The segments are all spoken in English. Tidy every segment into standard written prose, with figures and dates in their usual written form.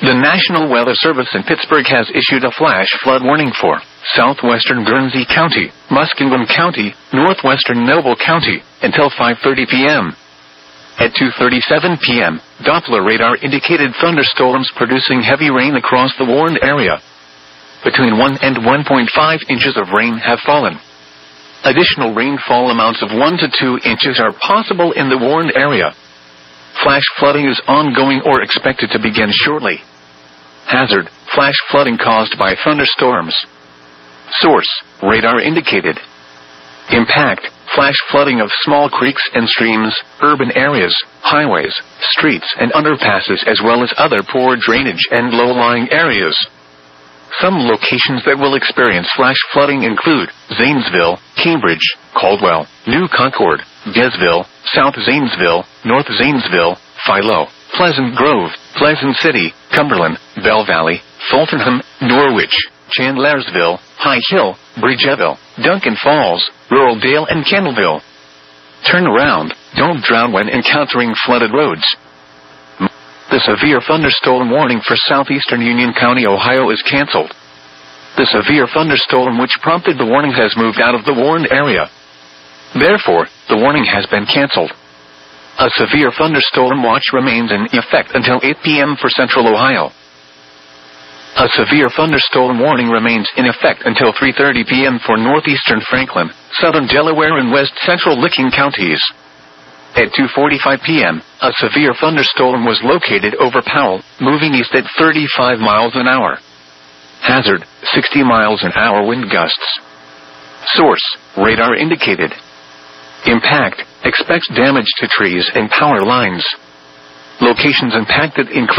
The National Weather Service in Pittsburgh has issued a flash flood warning for southwestern Guernsey County, Muskingum County, northwestern Noble County until 5:30 p.m. At 2:37 p.m., Doppler radar indicated thunderstorms producing heavy rain across the warned area. Between 1 and 1.5 inches of rain have fallen. Additional rainfall amounts of 1 to 2 inches are possible in the warned area. Flash flooding is ongoing or expected to begin shortly. Hazard: flash flooding caused by thunderstorms. Source: radar indicated. Impact: flash flooding of small creeks and streams, urban areas, highways, streets, and underpasses, as well as other poor drainage and low-lying areas. Some locations that will experience flash flooding include Zanesville, Cambridge, Caldwell, New Concord, Gesville, South Zanesville, North Zanesville, Philo, Pleasant Grove, Pleasant City, Cumberland, Bell Valley, Fultonham, Norwich, Chandlersville, High Hill, Bridgeville, Duncan Falls, Rural Dale, and Candleville. Turn around. Don't drown when encountering flooded roads. The severe thunderstorm warning for southeastern Union County, Ohio is canceled. The severe thunderstorm which prompted the warning has moved out of the warned area. Therefore, the warning has been canceled. A severe thunderstorm watch remains in effect until 8 p.m. for central Ohio. A severe thunderstorm warning remains in effect until 3:30 p.m. for northeastern Franklin, southern Delaware, and west central Licking counties. At 2:45 p.m., a severe thunderstorm was located over Powell, moving east at 35 miles an hour. Hazard: 60 miles an hour wind gusts. Source: radar indicated. Impact: expects damage to trees and power lines. Locations impacted include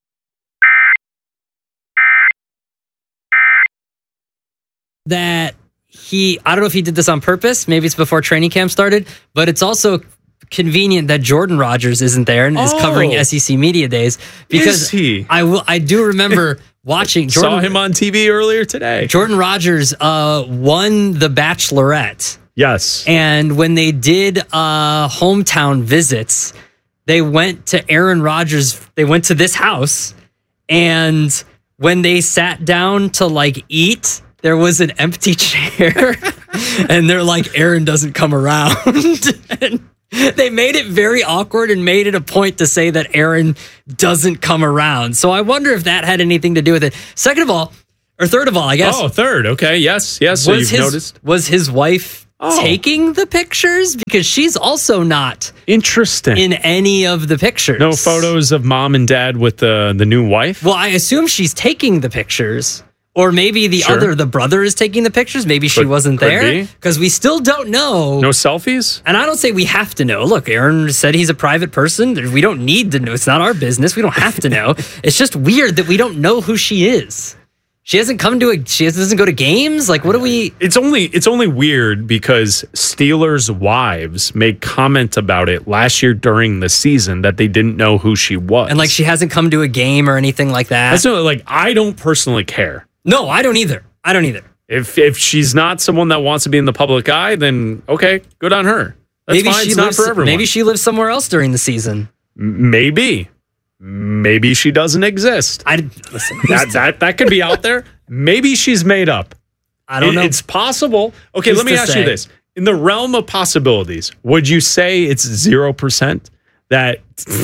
that I don't know if he did this on purpose, maybe it's before training camp started, but it's also convenient that Jordan Rodgers isn't there and is covering SEC Media Days, because is he? I do remember watching Jordan. Saw him on TV earlier today. Jordan Rodgers won The Bachelorette. Yes. And when they did hometown visits, they went to Aaron Rodgers. They went to this house, and when they sat down to eat, there was an empty chair, and they're like, Aaron doesn't come around. And they made it very awkward and made it a point to say that Aaron doesn't come around. So I wonder if that had anything to do with it. Third of all, I guess. Oh, third. Okay. Yes. So you've noticed. Was his wife taking the pictures? Because she's also not interesting in any of the pictures. No photos of mom and dad with the new wife? Well, I assume she's taking the pictures. Or maybe the brother is taking the pictures. Maybe she wasn't there. Because we still don't know. No selfies? And I don't say we have to know. Look, Aaron said he's a private person. We don't need to know. It's not our business. We don't have to know. It's just weird that we don't know who she is. She hasn't she doesn't go to games? What do we... It's only weird because Steelers' wives made comment about it last year during the season that they didn't know who she was. And she hasn't come to a game or anything like that. I don't personally care. No, I don't either. If she's not someone that wants to be in the public eye, then okay, good on her. That's fine. It's not for everyone. Maybe she lives somewhere else during the season. Maybe she doesn't exist. Listen, that could be out there. Maybe she's made up. I don't know. It's possible. Okay, let me ask you this: in the realm of possibilities, would you say it's 0%? That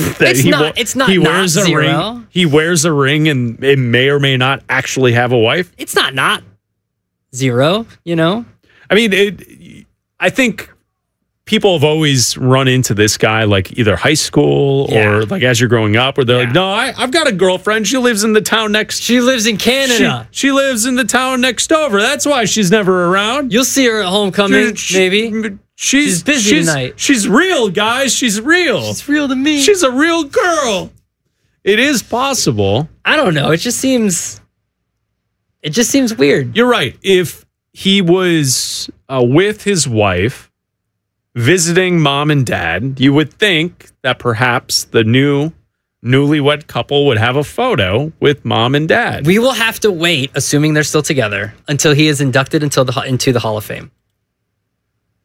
he wears a ring. He wears a ring and it may or may not actually have a wife. It's not zero. I mean, I think people have always run into this guy either high school or as you're growing up, where they're like, no, I've got a girlfriend. She lives in the town next. She lives in Canada. She lives in the town next over. That's why she's never around. You'll see her at homecoming, maybe. She's busy tonight. She's real, guys. She's real. She's real to me. She's a real girl. It is possible. I don't know. It just seems weird. You're right. If he was with his wife visiting mom and dad, you would think that perhaps the newlywed couple would have a photo with mom and dad. We will have to wait, assuming they're still together, until he is inducted into the Hall of Fame.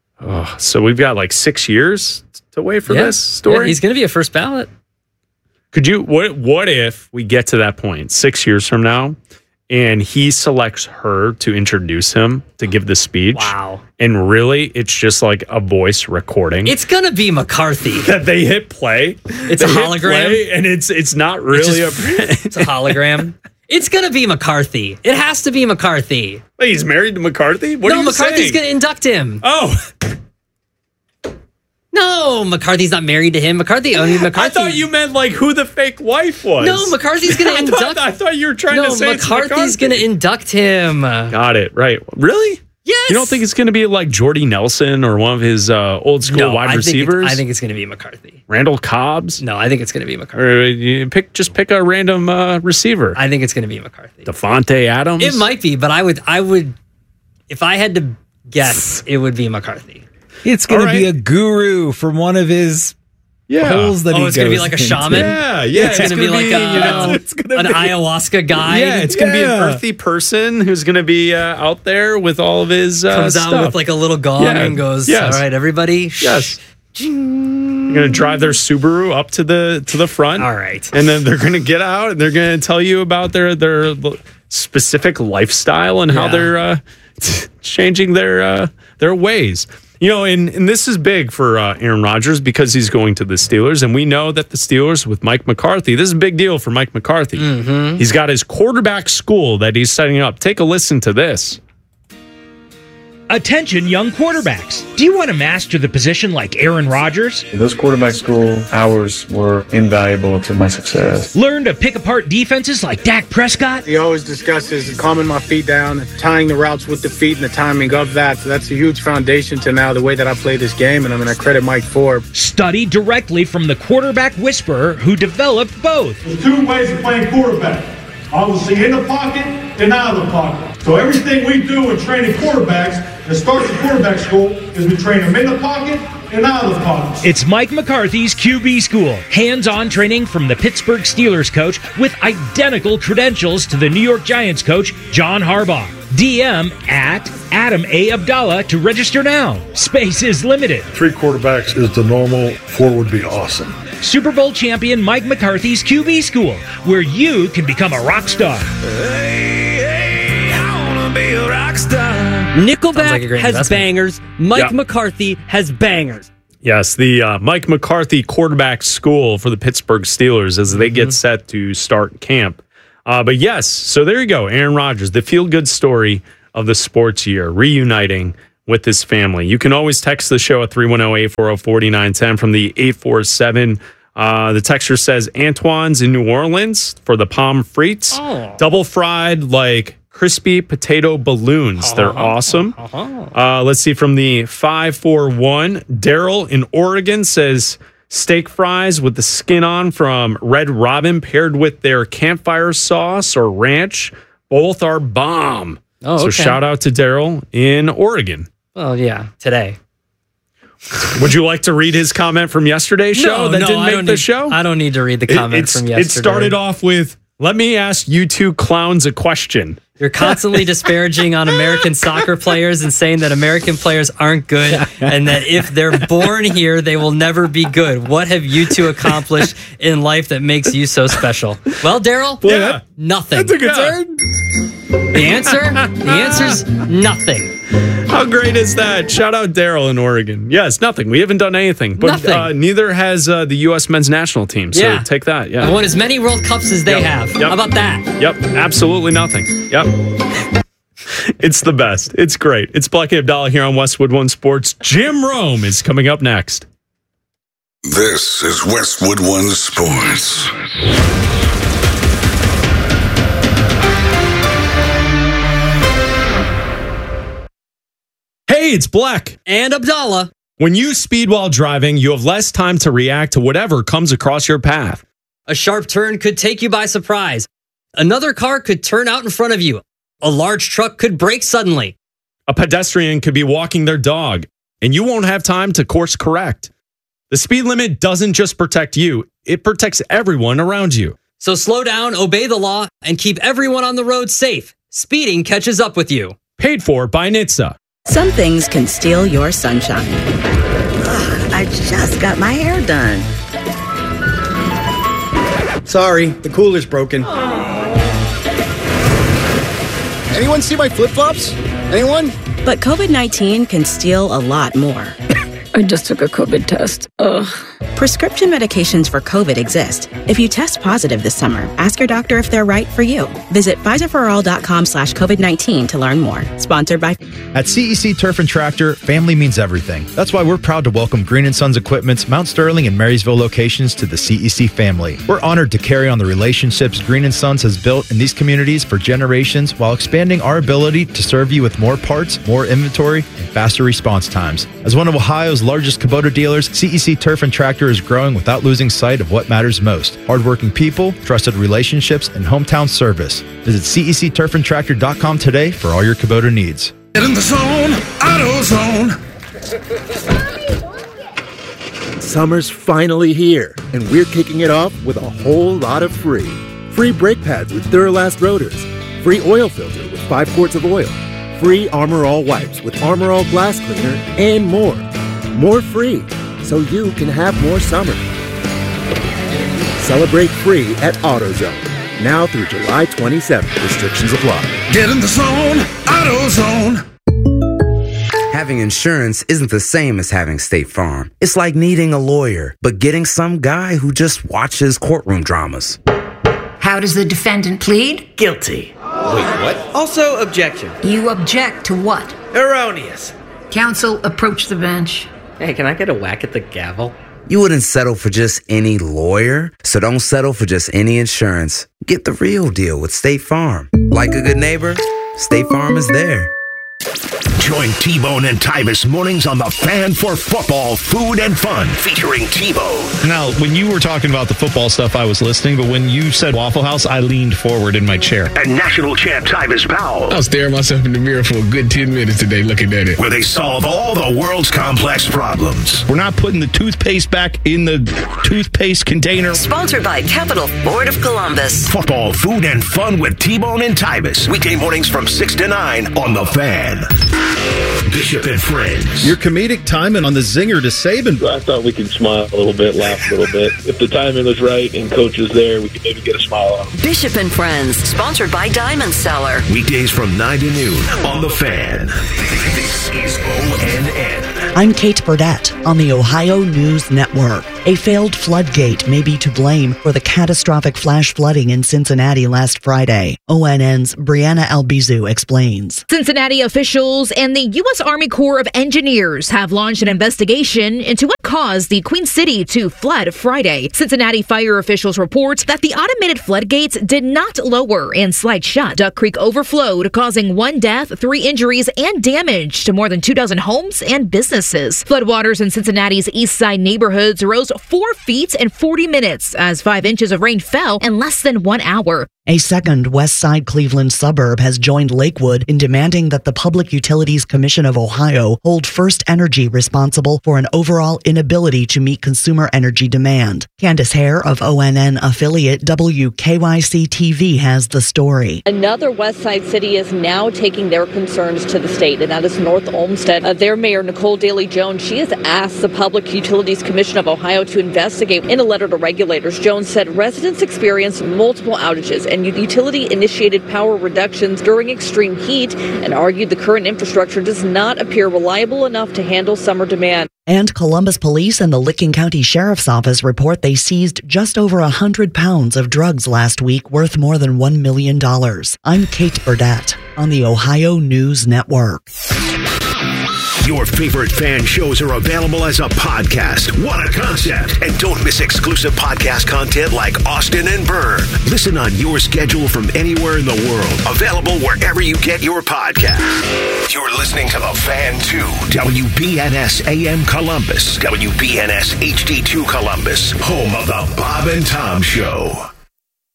So we've got 6 years to wait for this story. Yeah, he's going to be a first ballot. Could you? What if we get to that point 6 years from now, and he selects her to introduce him to give the speech? Wow! And really, it's just like a voice recording. It's gonna be McCarthy. That they hit play. It's a hologram, and it's not really it's a hologram. It's gonna be McCarthy. It has to be McCarthy. Wait, he's married to McCarthy? What are you McCarthy's saying? gonna induct him. Oh. No, McCarthy's not married to him. McCarthy. I thought you meant like who the fake wife was. No, McCarthy's going to induct. I thought you were trying to say McCarthy's going to induct him. Got it. Right. Really? Yes. You don't think it's going to be like Jordy Nelson or one of his old school wide receivers? I think it's going to be McCarthy. Randall Cobbs? No, I think it's going to be McCarthy. Or you pick a random receiver. I think it's going to be McCarthy. Devontae Adams? It might be, but I would, if I had to guess, it would be McCarthy. It's going to be a guru from one of his holes that he goes it's going to be like a shaman? Yeah. It's going to be like an ayahuasca guy. Yeah, it's going to be an earthy person who's going to be out there with all of his Comes stuff. out with like a little gong and goes, all right, everybody. Yes. You're going to drive their Subaru up to the front. All right. And then they're going to get out and they're going to tell you about their specific lifestyle and how they're changing their ways. You know, and this is big for Aaron Rodgers because he's going to the Steelers. And we know that the Steelers with Mike McCarthy, this is a big deal for Mike McCarthy. Mm-hmm. He's got his quarterback school that he's setting up. Take a listen to this. Attention, young quarterbacks. Do you want to master the position like Aaron Rodgers? Those quarterback school hours were invaluable to my success. Learn to pick apart defenses like Dak Prescott? He always discusses calming my feet down and tying the routes with the feet and the timing of that. So that's a huge foundation to now the way that I play this game, and I credit Mike Ford. Study directly from the quarterback whisperer who developed both. There's two ways of playing quarterback. Obviously in the pocket and out of the pocket. So everything we do in training quarterbacks that starts at quarterback school is we train them in the pocket and out of the pocket. It's Mike McCarthy's QB School. Hands-on training from the Pittsburgh Steelers coach with identical credentials to the New York Giants coach, John Harbaugh. DM at Adam A. Abdallah to register now. Space is limited. 3 quarterbacks is the normal. 4 would be awesome. Super Bowl champion Mike McCarthy's QB School, where you can become a rock star. Hey, I wanna be a rock star. Nickelback has bangers. Mike McCarthy has bangers. Yes, the Mike McCarthy quarterback school for the Pittsburgh Steelers as they get set to start camp. But yes, so there you go. Aaron Rodgers, the feel-good story of the sports year, reuniting with his family. You can always text the show at 310-840-4910 from the 847. The texter says Antoine's in New Orleans for the pommes frites. Double fried like crispy potato balloons. They're awesome. Let's see, from the 541, Daryl in Oregon says steak fries with the skin on from Red Robin paired with their campfire sauce or ranch. Both are bomb. So shout out to Daryl in Oregon. Well, yeah, today. Would you like to read his comment from yesterday's show that didn't make the show? I don't need to read the comment from yesterday. It started off with, let me ask you two clowns a question. You're constantly disparaging on American soccer players and saying that American players aren't good and that if they're born here, they will never be good. What have you two accomplished in life that makes you so special? Well, Daryl, nothing. That's a good turn. The answer's nothing. How great is that? Shout out Daryl in Oregon. Yes, nothing. We haven't done anything. But neither has the U.S. men's national team. So take that. Yeah. I won as many World Cups as they have. How about that? Yep. Absolutely nothing. Yep. It's the best. It's great. It's Black and Abdallah here on Westwood One Sports. Jim Rome is coming up next. This is Westwood One Sports. Hey, it's Black and Abdallah. When you speed while driving, you have less time to react to whatever comes across your path. A sharp turn could take you by surprise. Another car could turn out in front of you. A large truck could brake suddenly. A pedestrian could be walking their dog, and you won't have time to course correct. The speed limit doesn't just protect you, it protects everyone around you. So slow down, obey the law, and keep everyone on the road safe. Speeding catches up with you. Paid for by NHTSA. Some things can steal your sunshine. Ugh, I just got my hair done. Sorry, the cooler's broken. Anyone see my flip-flops? Anyone? But COVID-19 can steal a lot more. I just took a COVID test. Ugh. Prescription medications for COVID exist. If you test positive this summer, ask your doctor if they're right for you. Visit PfizerForAll.com/COVID-19 to learn more. Sponsored by... At CEC Turf and Tractor, family means everything. That's why we're proud to welcome Green & Sons Equipment's Mount Sterling and Marysville locations to the CEC family. We're honored to carry on the relationships Green & Sons has built in these communities for generations while expanding our ability to serve you with more parts, more inventory, and faster response times. As one of Ohio's largest Kubota dealers, CEC Turf and Tractor is growing without losing sight of what matters most: hardworking people, trusted relationships, and hometown service. Visit CECTurfandTractor.com today for all your Kubota needs. Get in the zone, AutoZone. Summer's finally here, and we're kicking it off with a whole lot of free. Free brake pads with Duralast rotors. Free oil filter with 5 quarts of oil. Free Armor All wipes with Armor All glass cleaner, and more. More free, so you can have more summer. Celebrate free at AutoZone. Now through July 27th. Restrictions apply. Get in the zone, AutoZone. Having insurance isn't the same as having State Farm. It's like needing a lawyer, but getting some guy who just watches courtroom dramas. How does the defendant plead? Guilty. Wait, what? Also, objection. You object to what? Erroneous. Counsel, approach the bench. Hey, can I get a whack at the gavel? You wouldn't settle for just any lawyer, so don't settle for just any insurance. Get the real deal with State Farm. Like a good neighbor, State Farm is there. Join T-Bone and Tyvis mornings on The Fan for football, food, and fun, featuring T-Bone. Now, when you were talking about the football stuff, I was listening, but when you said Waffle House, I leaned forward in my chair. And national champ Tyvis Powell. I was staring myself in the mirror for a good 10 minutes today looking at it. Where they solve all the world's complex problems. We're not putting the toothpaste back in the toothpaste container. Sponsored by Capital Ford of Columbus. Football, food, and fun with T-Bone and Tyvis. Weekday mornings from 6 to 9 on The Fan. Bishop and Friends. Your comedic timing on the zinger to Saban. I thought we could smile a little bit, laugh a little bit. If the timing was right and coach was there, we could maybe get a smile on. Bishop and Friends, sponsored by Diamond Seller. Weekdays from 9 to noon on The Fan. This is ONN. I'm Kate Burdett on the Ohio News Network. A failed floodgate may be to blame for the catastrophic flash flooding in Cincinnati last Friday. ONN's Brianna Albizu explains. Cincinnati officials and the U.S. Army Corps of Engineers have launched an investigation into what caused the Queen City to flood Friday. Cincinnati fire officials report that the automated floodgates did not lower and slide shut. Duck Creek overflowed, causing 1 death, 3 injuries, and damage to more than 24 homes and businesses. Floodwaters in Cincinnati's east side neighborhoods rose 4 feet in 40 minutes as 5 inches of rain fell in less than 1 hour. A second West Side Cleveland suburb has joined Lakewood in demanding that the Public Utilities Commission of Ohio hold First Energy responsible for an overall inability to meet consumer energy demand. Candace Hare of ONN affiliate WKYC-TV has the story. Another West Side city is now taking their concerns to the state, and that is North Olmsted. Their mayor, Nicole Daly-Jones, she has asked the Public Utilities Commission of Ohio to investigate. In a letter to regulators, Jones said residents experienced multiple outages and utility-initiated power reductions during extreme heat and argued the current infrastructure does not appear reliable enough to handle summer demand. And Columbus Police and the Licking County Sheriff's Office report they seized just over 100 pounds of drugs last week worth more than $1 million. I'm Kate Burdett on the Ohio News Network. Your favorite fan shows are available as a podcast. What a concept! And don't miss exclusive podcast content like Austin and Byrne. Listen on your schedule from anywhere in the world. Available wherever you get your podcast. You're listening to The Fan 2, WBNS AM Columbus, WBNS HD2 Columbus, home of the Bob and Tom Show.